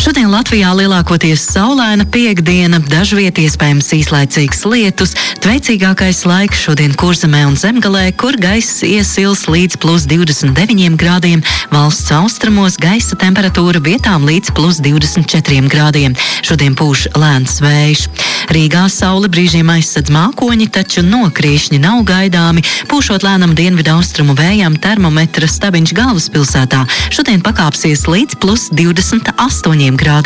Šodien Latvijā lielākoties saulaina piektdiena, dažviet iespējams īslaicīgs lietus, tveicīgākais laiks šodien Kurzemē un Zemgalē, kur gaiss iesils līdz +29 grādiem, valsts austrumos gaisa temperatūra vietām līdz +24 grādiem. Šodien pūš lēns vējš. Rīgā saule brīžiem aizsedz mākoņi, taču nokrīšņi nav gaidāmi. Pūšot lēnam dienvidu austrumu vējam, termometra stabiņš galvaspilsētā šodien pakāpsies līdz +28 grādiem.